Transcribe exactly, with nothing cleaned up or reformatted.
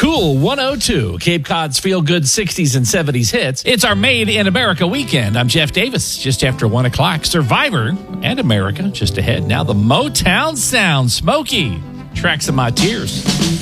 Cool one oh two, Cape Cod's feel-good sixties and seventies hits. It's our Made in America weekend. I'm Jeff Davis, just after one o'clock. Survivor and America just ahead. Now the Motown sound. Smokey, Tracks of My Tears.